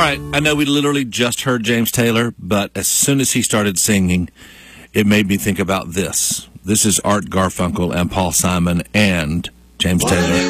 All right, I know we literally just heard James Taylor, but as soon as he started singing, it made me think about this. This is Art Garfunkel and Paul Simon and James Taylor.